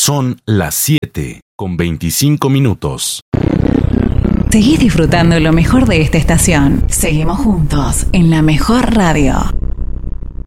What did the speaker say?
Son las 7:25. Seguís disfrutando lo mejor de esta estación. Seguimos juntos en la mejor radio.